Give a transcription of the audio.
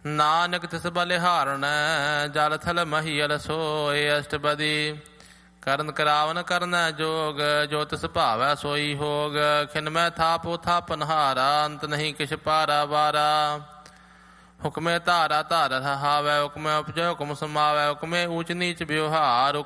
ਨਾਨਕ ਤਿਸ ਬਲਿਹਾਰਣ ਜਲ ਥਲ ਮਹੀਅਲ ਸੋਏ। ਅਸ਼ਟਪਦੀ ਕਰਨ ਕਰਾਵਨ ਕਰਨਾ ਜੋਗ ਜੋ ਤਿਸ ਭਾਵੈ ਸੋਈ ਹੋਗ। ਖਿਨ ਮੈਂ ਥਾਪੋ ਥਾਪਨਹਾਰਾ ਅੰਤ ਨਹੀਂ ਕਿਛ ਪਾਰਾ ਵਾਰਾ। ਹੁਕਮੇ ਧਾਰਾ ਧਾਰ ਰਹਾਵੈ ਹੁਕਮੇ ਉਪਜੈ ਹੁਕਮ ਸਮਾਵੈ। ਹੁਕਮੇ ਊਚ ਨੀਚ ਵਿਵਹਾਰ